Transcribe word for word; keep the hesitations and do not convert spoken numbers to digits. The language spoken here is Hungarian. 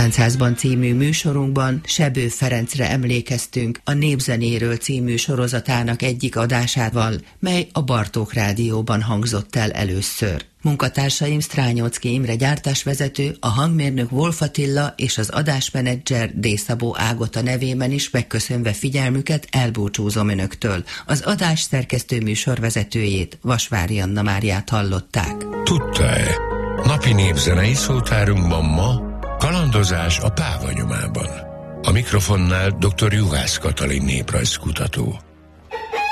Táncházban című műsorunkban Sebő Ferencre emlékeztünk a Népzenéről című sorozatának egyik adásával, mely a Bartók Rádióban hangzott el először. Munkatársaim Strányocki Imre gyártásvezető, a hangmérnök Wolf Attila és az adásmenedzser D. Szabó Ágota nevében is megköszönve figyelmüket elbúcsúzom önöktől. Az adás szerkesztő műsorvezetőjét, Vasvári Anna Máriát hallották. Tudta-e? Napi népzenei szótárunkban ma kalandozás a Páva nyomában. A mikrofonnál dr. Juhász Katalin néprajzkutató.